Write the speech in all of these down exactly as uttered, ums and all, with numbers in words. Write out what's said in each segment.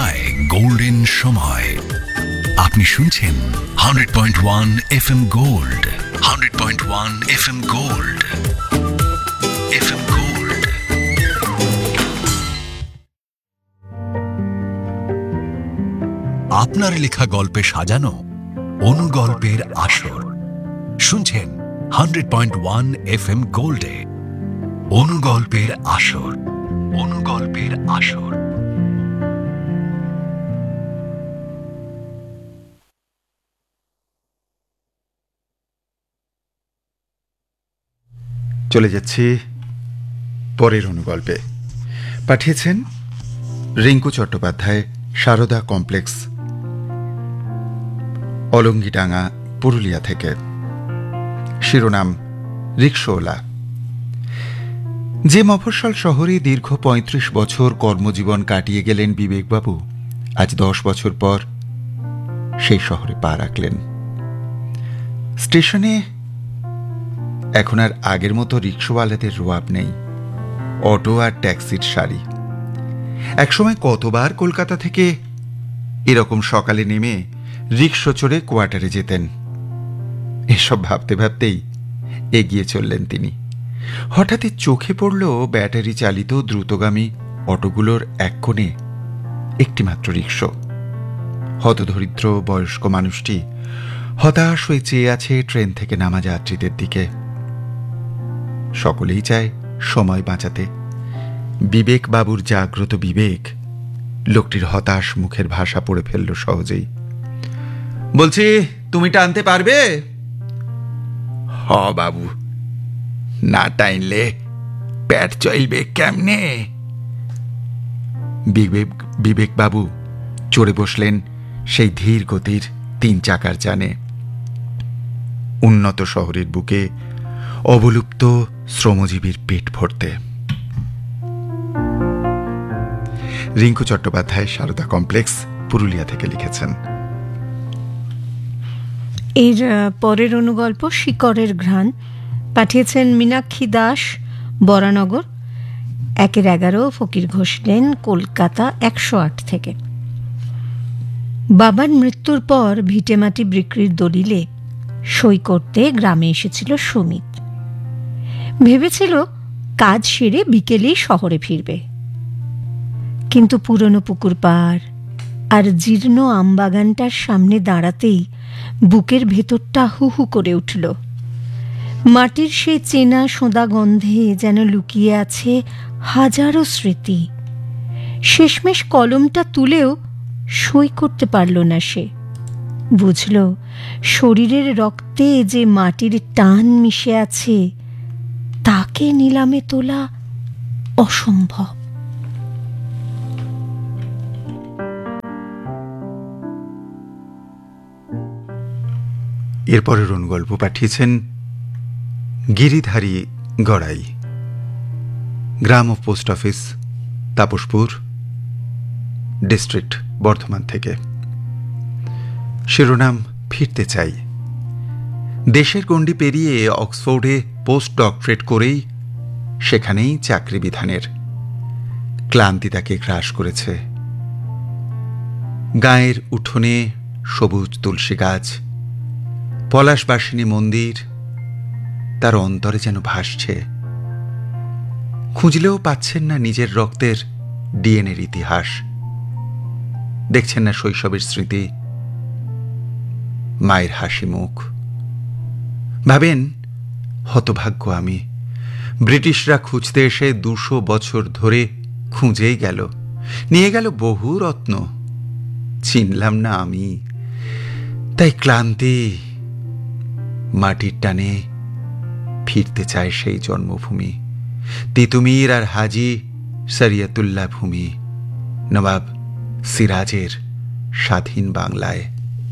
ঢাকায় গোল্ডেন সময়। আপনি শুনছেন hundred point one F M gold, hundred point one F M gold, F M gold. আপনার লেখা গল্পে সাজানো অনুগল্পের আসর শুনছেন hundred point one F M গোল্ডে। অনুগল্পের আসর, অনুগল্পের আসর। চলে যাচ্ছি পরের অনুগল্পে। পাঠিয়েছেন রিঙ্কু চট্টোপাধ্যায়, সারদা কমপ্লেক্স, অলঙ্গিডাঙ্গা, পুরুলিয়া থেকে। শিরোনাম রিক্সোওয়ালা। যে মফস্বল শহরে দীর্ঘ পঁয়ত্রিশ বছর কর্মজীবন কাটিয়ে গেলেন বিবেকবাবু, আজ দশ বছর পর সেই শহরে পা রাখলেন। স্টেশনে এখন আর আগের মতো রিক্সাওয়ালাদের রোয়াব নেই, অটো আর ট্যাক্সির সারি। একসময় কতবার কলকাতা থেকে এরকম সকালে নেমে রিক্সা চড়ে কোয়ার্টারে যেতেন। এসব ভাবতে ভাবতেই এগিয়ে চললেন তিনি। হঠাৎই চোখে পড়ল ব্যাটারি চালিত দ্রুতগামী অটোগুলোর এক কোণে একটিমাত্র রিক্সা। হতদরিদ্র বয়স্ক মানুষটি হতাশ হয়ে চেয়ে আছে ট্রেন থেকে নামা যাত্রীদের দিকে। সকলেই চায় সময় বাঁচাতে। বিবেক বাবুর জাগ্রত বিবেক লোকটির হতাশ মুখের ভাষা পড়ে ফেলল সহজেই। বলছি, তুমি টানতে পারবে? হ বাবু, না টাইনলে প্যাট চলবে কেমনে? বিবেক বিবেক বাবু চড়ে বসলেন সেই ধীর গতির তিন চাকার যানে। উন্নত শহরের বুকে অবলুপ্ত শ্রমজীবীর পেট ভরতে। রিঙ্কু চট্টোপাধ্যায়, সারদা কমপ্লেক্স, পুরুলিয়া থেকে লিখেছেন। এর পরের অনুগল্প শিকড়ের ঘ্রাণ। পাঠিয়েছেন মীনাক্ষী দাস, বরানগর, একের এগারো ফকির ঘোষ লেন, কলকাতা একশো আট থেকে। বাবার মৃত্যুর পর ভিটেমাটি বিক্রির দলিলে সই করতে গ্রামে এসেছিল সুমিত। ভেবেছিল কাজ সেরে বিকেলেই শহরে ফিরবে, কিন্তু পুরনো পুকুর পাড় আর জীর্ণ আমবাগানটার সামনে দাঁড়াতেই বুকের ভেতরটা হু হু করে উঠল। মাটির সেই চেনা সোঁদা গন্ধে যেন লুকিয়ে আছে হাজারো স্মৃতি। শেষমেশ কলমটা তুলেও সই করতে পারল না সে। বুঝল শরীরের রক্তে যে মাটির টান মিশে আছে তাকে নিলামে তোলা অসম্ভব। এরপরের অনুগল্প পাঠিয়েছেন গিরিধারী গড়াই, গ্রাম ও পোস্ট অফিস, তাপসপুর, ডিস্ট্রিক্ট, বর্ধমান থেকে। শিরোনাম ফিরতে চাই। দেশের গণ্ডি পেরিয়ে অক্সফোর্ডে পোস্ট ডক্টরেট করেই সেখানেই চাকরি বিধানের ক্লান্তি তাকে গ্রাস করেছে। গায়ের উঠোনে সবুজ তুলসী গাছ, পলাশবাসিনী মন্দির তার অন্তরে যেন ভাসছে। খুঁজলেও পাচ্ছেন না নিজের রক্তের ডিএনএর ইতিহাস। দেখছেন না শৈশবের স্মৃতি, মায়ের হাসি মুখ। ভাবেন, হতভাগ্য আমি। ব্রিটিশরা খুঁজতে এসে দুশো বছর ধরে খুঁজেই গেল, নিয়ে গেল বহু রত্ন, চিনলাম না আমি। তাই ক্লান্তি, মাটির টানে ফিরতে চায় সেই জন্মভূমি, তিতুমির আর হাজি শরিয়তুল্লাহ ভূমি, নবাব সিরাজের স্বাধীন বাংলায়।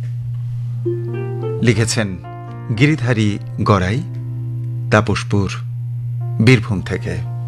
লিখেছেন গিরিধারী গড়াই, তাপসপুর, বীরভূম থেকে।